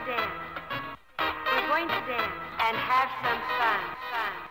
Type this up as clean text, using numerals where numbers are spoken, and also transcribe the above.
dance. We're going to dance and have some fun.